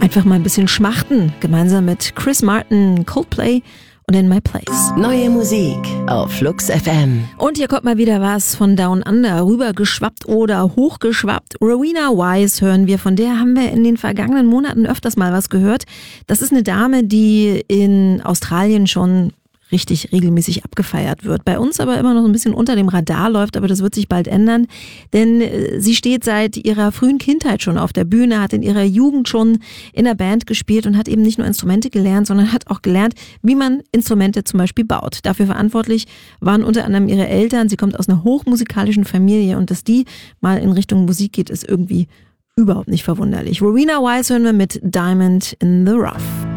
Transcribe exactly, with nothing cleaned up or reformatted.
Einfach mal ein bisschen schmachten, gemeinsam mit Chris Martin, Coldplay und In My Place. Neue Musik auf Flux F M. Und hier kommt mal wieder was von Down Under, rübergeschwappt oder hochgeschwappt. Rowena Wise hören wir, von der haben wir in den vergangenen Monaten öfters mal was gehört. Das ist eine Dame, die in Australien schon richtig regelmäßig abgefeiert wird. Bei uns aber immer noch so ein bisschen unter dem Radar läuft, aber das wird sich bald ändern, denn sie steht seit ihrer frühen Kindheit schon auf der Bühne, hat in ihrer Jugend schon in der Band gespielt und hat eben nicht nur Instrumente gelernt, sondern hat auch gelernt, wie man Instrumente zum Beispiel baut. Dafür verantwortlich waren unter anderem ihre Eltern. Sie kommt aus einer hochmusikalischen Familie und dass die mal in Richtung Musik geht, ist irgendwie überhaupt nicht verwunderlich. Rowena Wise hören wir mit Diamond in the Rough.